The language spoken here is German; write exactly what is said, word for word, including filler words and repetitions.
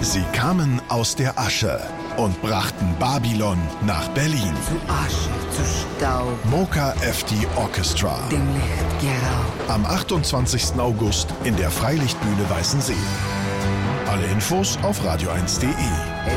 Sie kamen aus der Asche und brachten Babylon nach Berlin. Zu Asche, zu Staub, Mocha F D Orchestra. dem Licht geraubt. Am achtundzwanzigsten August in der Freilichtbühne Weißensee. Alle Infos auf radio eins punkt de.